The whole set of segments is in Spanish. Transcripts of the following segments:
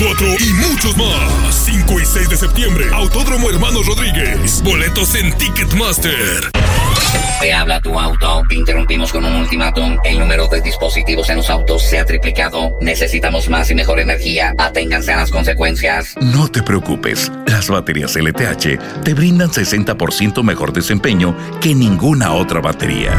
4 y muchos más. 5 y 6 de septiembre, Autódromo Hermanos Rodríguez. Boletos en Ticketmaster. Te habla tu auto. Interrumpimos con un ultimátum. El número de dispositivos en los autos se ha triplicado. Necesitamos más y mejor energía. Aténganse a las consecuencias. No te preocupes. Las baterías LTH te brindan 60% mejor desempeño que ninguna otra batería.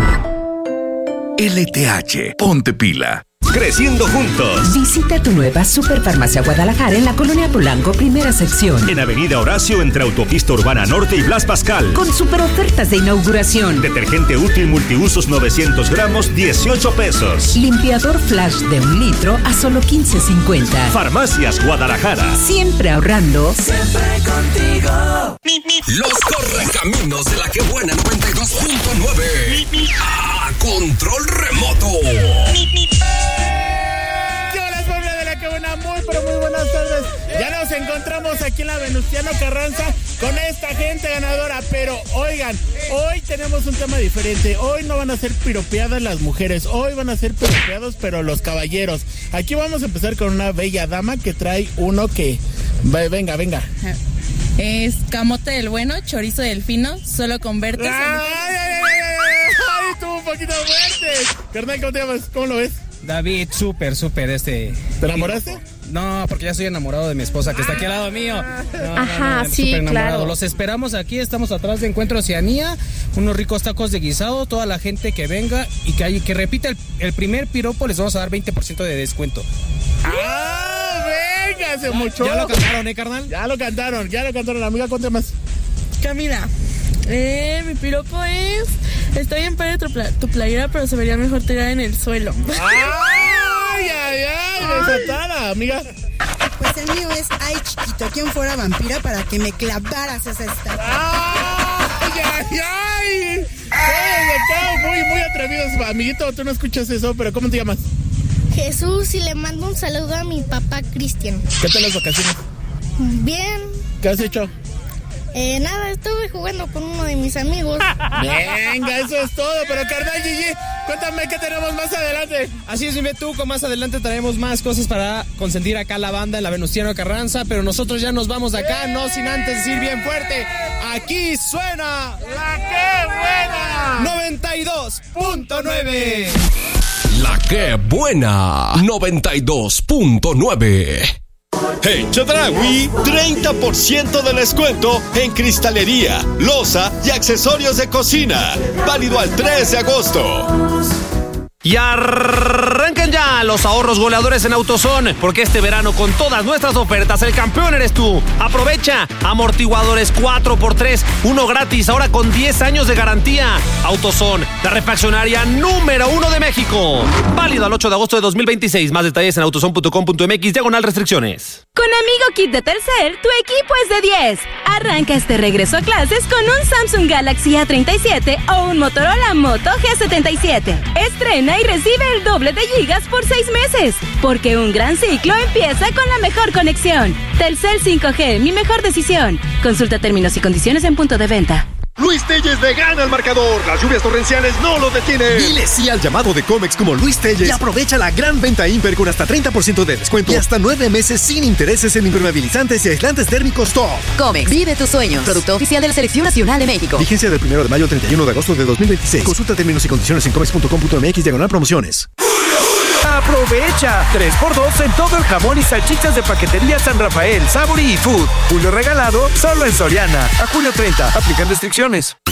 LTH, ponte pila. Creciendo juntos. Visita tu nueva Superfarmacia Guadalajara en la Colonia Polanco, primera sección. En Avenida Horacio, entre Autopista Urbana Norte y Blas Pascal. Con super ofertas de inauguración. Detergente útil multiusos 900 gramos, 18 pesos. Limpiador Flash de 1 litro a solo 15.50. Farmacias Guadalajara. Siempre ahorrando. Siempre contigo. Los correcaminos de la Que Buena 92.9. A control remoto. Muy buenas tardes. Ya nos encontramos aquí en la Venustiano Carranza con esta gente ganadora, pero oigan, hoy tenemos un tema diferente. Hoy no van a ser piropeadas las mujeres, hoy van a ser piropeados pero los caballeros. Aquí vamos a empezar con una bella dama que trae uno que... Venga. Es camote del bueno, chorizo del fino, solo con verte. ¡Ay, tuvo un poquito fuerte! Carnal, ¿cómo te llamas? ¿Cómo lo ves? David, súper. ¿Te enamoraste? No, porque ya estoy enamorado de mi esposa que está aquí al lado mío. Sí, claro. Los esperamos aquí, estamos atrás de Encuentro Oceanía, unos ricos tacos de guisado, toda la gente que venga y que repita el primer piropo les vamos a dar 20% de descuento. ¡Venga, se mochó! ¿Ya lo cantaron, carnal? Ya lo cantaron, amiga, ¿cuánto más? Camila, mi piropo es... Estoy en padre tu playera, pero se vería mejor tirada en el suelo. ¡Ay! Desatada, amiga. Pues el mío es, ay, chiquito, ¿quién fuera vampira para que me clavaras esa estatua? ¡Ay! Muy atrevidos, amiguito, tú no escuchas eso, pero ¿cómo te llamas? Jesús, y le mando un saludo a mi papá Cristian. ¿Qué tal las vacaciones? Bien. ¿Qué has hecho? Nada, estuve jugando con uno de mis amigos. Venga, eso es todo. Pero carnal Gigi, cuéntame qué tenemos más adelante. Así es, dime tú, con más adelante traemos más cosas para consentir acá la banda en la Venustiano Carranza. Pero nosotros ya nos vamos de acá, no sin antes decir bien fuerte: aquí suena La Que Buena 92.9. La Que Buena 92.9. Hey, Chedraui, 30% de descuento en cristalería, loza y accesorios de cocina. Válido al 3 de agosto. Y arranquen ya los ahorros goleadores en AutoZone, porque este verano con todas nuestras ofertas el campeón eres tú. Aprovecha amortiguadores 4x3, uno gratis, ahora con 10 años de garantía. AutoZone, la refaccionaria número 1 de México. Válido al 8 de agosto de 2026. Más detalles en autozone.com.mx/restricciones. Con Amigo Kit de Telcel, tu equipo es de 10. Arranca este regreso a clases con un Samsung Galaxy A37 o un Motorola Moto G77. Estrena y recibe el doble de gigas por 6 meses. Porque un gran ciclo empieza con la mejor conexión. Telcel 5G, mi mejor decisión. Consulta términos y condiciones en punto de venta. Luis Telles le gana al marcador. Las lluvias torrenciales no lo detienen. Dile sí al llamado de Comex como Luis Telles y aprovecha la gran venta Imper con hasta 30% de descuento y hasta 9 meses sin intereses en impermeabilizantes y aislantes térmicos top. Comex, vive tus sueños. Producto oficial de la Selección Nacional de México. Vigencia del 1 de mayo al 31 de agosto de 2026. Consulta términos y condiciones en comex.com.mx/promociones. ¡Aprovecha! 3x2 en todo el jamón y salchichas de Paquetería San Rafael, Sabori y Food. Julio regalado solo en Soriana. A julio 30. Aplican restricciones.